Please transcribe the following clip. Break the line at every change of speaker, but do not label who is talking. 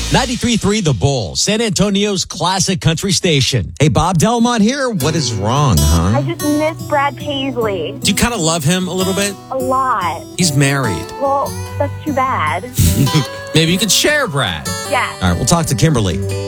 93.3 The Bull, San Antonio's classic country station.
Hey, Bob Delmont here. What is wrong,
I
huh?
just miss Brad Paisley
Do you kind of love him a little bit?
a lot.
He's married.
Well, that's too bad.
Maybe you could share Brad.
Yeah.
All right, we'll talk to Kimberly.